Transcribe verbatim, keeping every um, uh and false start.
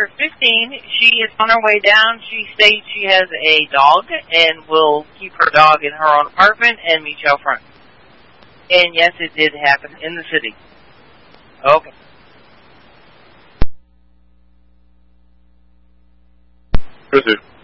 number fifteen, she is on her way down. She states she has a dog and will keep her dog in her own apartment and meet you out front. And yes, it did happen in the city. Okay. Proceed.